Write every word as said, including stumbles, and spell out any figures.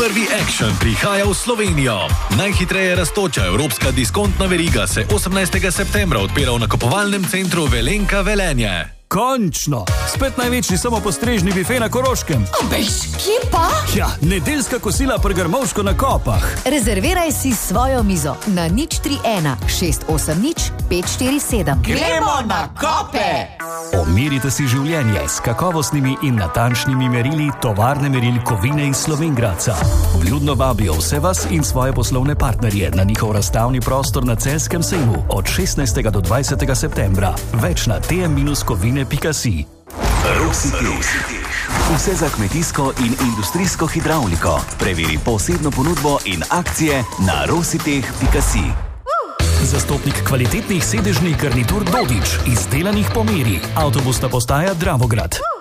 Prvi Action prihaja v Slovenijo. Najhitreje rastoča evropska diskontna veriga se osemnajstega septembra odpira v nakupovalnem centru Velenka Velenje. Končno! Spet največji samopostrežni bife na Koroškem. Bež, kje pa? Ja, nedeljska kosila pri Grmovško na Kopah. Rezerviraj si svojo mizo na nič tri ena šest osem nič pet štiri sedem. Gremo na Kope! Omirite si življenje s kakovostnimi in natančnimi merili tovarne meril Kovine iz Slovenj Gradca. Vljudno vabijo vse vas in svoje poslovne partnerje na njihov razstavni prostor na Celjskem sejmu od šestnajstega do dvajsetega septembra. Več na t m kovine pika si. Rositeh. Vse za kmetijsko in industrijsko hidravliko. Preveri posebno ponudbo in akcije na rositeh pika si. Zastopnik kvalitetnih sedežnih garnitur Dodič, izdelanih po meri. Avtobusna postaja Dravograd.